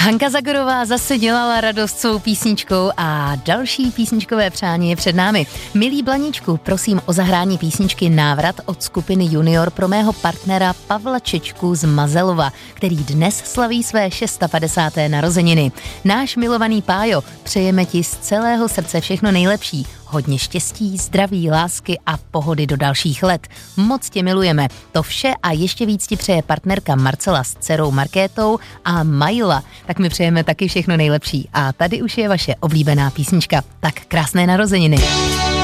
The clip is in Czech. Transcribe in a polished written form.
Hanka Zagorová zase dělala radost svou písničkou a další písničkové přání je před námi. Milý Blaníčku, prosím o zahrání písničky Návrat od skupiny Junior pro mého partnera Pavla Čečku z Mazelova, který dnes slaví své 650. narozeniny. Náš milovaný Pájo, přejeme ti z celého srdce všechno nejlepší. Hodně štěstí, zdraví, lásky a pohody do dalších let. Moc tě milujeme. To vše a ještě víc ti přeje partnerka Marcela s dcerou Markétou a Majla. Tak my přejeme taky všechno nejlepší. A tady už je vaše oblíbená písnička. Tak krásné narozeniny.